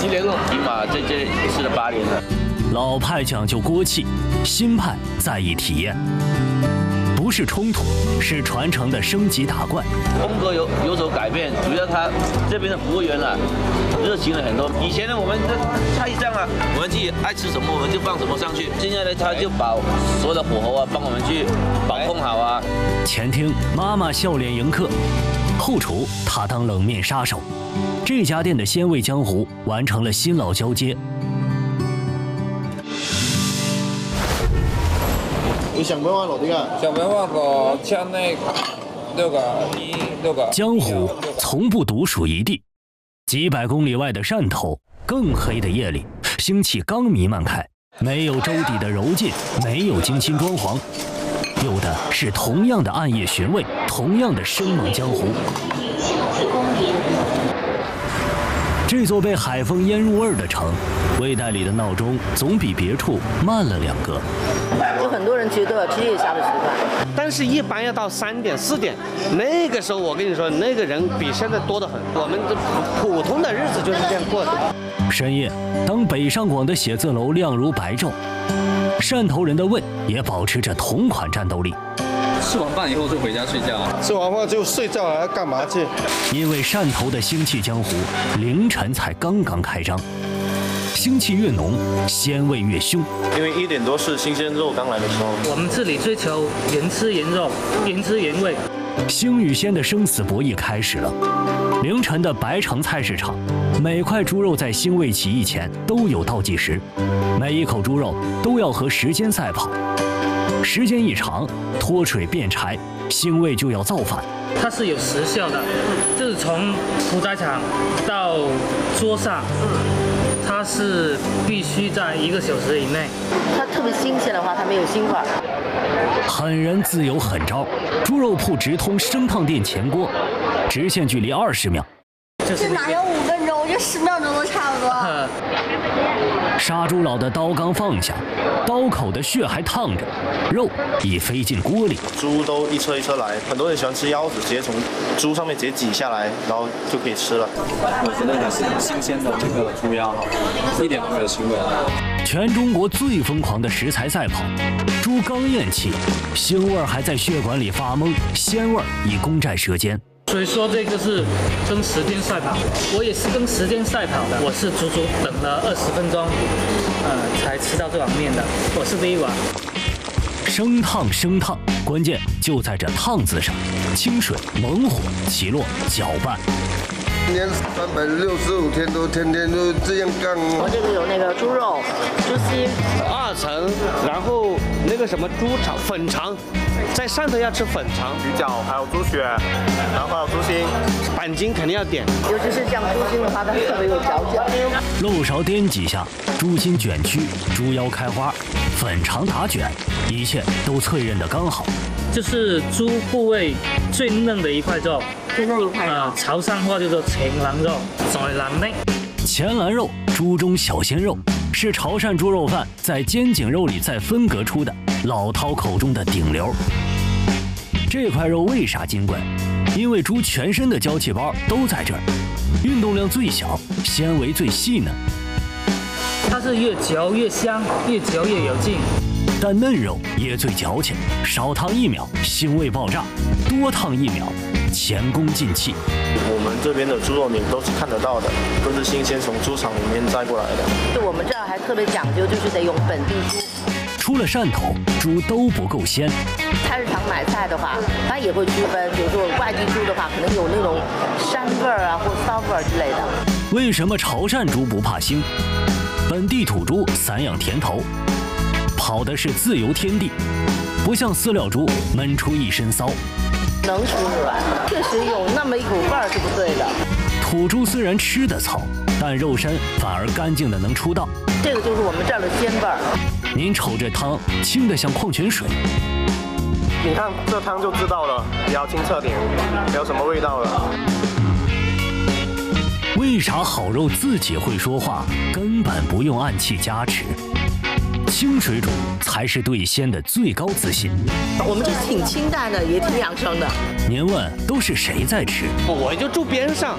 7年了，起码这吃了8年了。 老派讲究锅气，新派在意体验。不是冲突，是传承的升级打怪。 风格有所改变，主要他这边的服务员啊，热情了很多。以前呢，我们这菜上啊，我们自己爱吃什么我们就放什么上去。现在呢，他就把所有的火候啊，帮我们去把控好啊。 前厅妈妈笑脸迎客，后厨她当冷面杀手。这家店的鲜味江湖完成了新老交接。 你想不想玩哪个？ 想不想玩个像那6个？ 江湖从不独属一地，几百公里外的汕头，更黑的夜里，腥气刚弥漫开，没有粥底的揉劲，没有精心装潢，有的是同样的暗夜寻味，同样的生猛江湖。这座被海风腌入味儿的城，胃袋里的闹钟总比别处慢了2个。 有很多人其实都有吃夜宵的习惯， 但是一般要到3点4点，那个时候我跟你说，那个人比现在多得很。我们这普通的日子就是这样过的。 深夜，当北上广的写字楼亮如白昼，汕头人的胃也保持着同款战斗力。 吃完饭以后就回家睡觉， 吃完饭就睡觉，还要干嘛去？ 因为汕头的腥气江湖，凌晨才刚刚开张，腥气越浓，鲜味越凶。 因为1点多是新鲜肉刚来的时候。 我们这里追求原汁原肉，原汁原味。 腥与鲜的生死博弈开始了。凌晨的白城菜市场，每块猪肉在腥味起义前都有倒计时，每一口猪肉都要和时间赛跑。时间一长，脱水变柴，腥味就要造反。 它是有时效的，就是从屠宰场到桌上，它是必须在1个小时以内。 它特别新鲜的话，它没有腥味。 狠人自有狠招，猪肉铺直通生烫店前锅，直线距离20秒。 这哪有5分钟？我觉得10秒钟都差不多。 杀猪佬的刀刚放下，刀口的血还烫着，肉已飞进锅里。 猪都一车一车来，很多人喜欢吃腰子，直接从猪上面直接挤下来，然后就可以吃了。 我觉得也是新鲜的这个猪腰，一点都没有腥味。 全中国最疯狂的食材赛跑，猪刚咽气，腥味还在血管里发懵，鲜味已攻占舌尖。 所以说这个是跟时间赛跑，我也是跟时间赛跑的。我是足足等了20分钟，才吃到这碗面的。我是第一碗。 生烫生烫，关键就在这烫字上，清水猛火起落搅拌。 年365天都天天都这样干。 我这个有那个猪肉、猪心 2层，然后那个什么猪肠、粉肠，在汕头要吃粉肠、 鱼饺，还有猪血，然后还有猪心， 板筋肯定要点。 尤其是像猪心的话，它特别有嚼劲。 漏勺颠几下，猪心卷曲，猪腰开花，粉肠打卷，一切都脆韧的刚好。 这是猪部位最嫩的一块肉， 最嫩一块肉。 潮汕话叫做前腩肉，在腩内。 前腩肉，猪中小鲜肉，是潮汕猪肉饭在肩颈肉里再分隔出的老饕口中的顶流。这块肉为啥金贵？因为猪全身的娇气包都在这儿，运动量最小，纤维最细嫩。 它是越嚼越香，越嚼越有劲。 但嫩肉也最矫情，少烫1秒，腥味爆炸；多烫1秒，前功尽弃。 我们这边的猪肉你都是看得到的，都是新鲜从猪场里面摘过来的。 就我们这儿还特别讲究，就是得用本地猪。 出了汕头，猪都不够鲜。 菜市场买菜的话，它也会区分，比如说外地猪的话，可能有那种膻味儿啊，或骚味儿之类的。 为什么潮汕猪不怕腥？本地土猪散养甜头，跑的是自由天地，不像饲料猪闷出一身骚。 能吃软，确实有那么一股味儿是不对的。 土猪虽然吃的糙，但肉身反而干净的能出道。 这个就是我们这儿的鲜味儿。 您瞅这汤清的像矿泉水， 你看这汤就知道了，比较清澈点，没有什么味道了。 为啥好肉自己会说话，根本不用暗器加持？清水煮才是对鲜的最高自信。 我们这挺清淡的，也挺养生的。 您问都是谁在吃？ 我就住边上，